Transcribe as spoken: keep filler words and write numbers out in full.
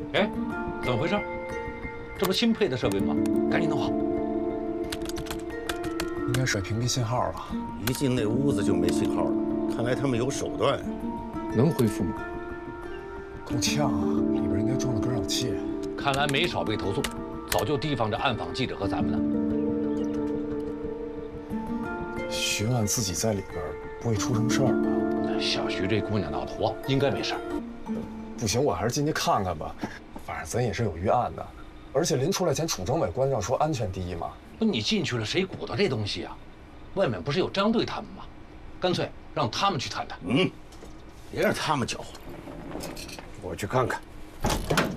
哎，怎么回事？这不新配的设备吗？赶紧弄好。 应该甩屏蔽信号了。 一进那屋子就没信号了，看来他们有手段。 能恢复吗？ 够呛啊，里边应该装了干扰器。 看来没少被投诉，早就提防着暗访记者和咱们呢。 徐婉自己在里边，不会出什么事儿吧？ 小徐这姑娘脑子活，应该没事儿。 不行，我还是进去看看吧。反正咱也是有预案的，而且临出来前，楚政委关照说安全第一嘛。 不，你进去了，谁鼓捣这东西啊？外面不是有张队他们吗？干脆让他们去谈谈。 嗯，别让他们搅和，我去看看。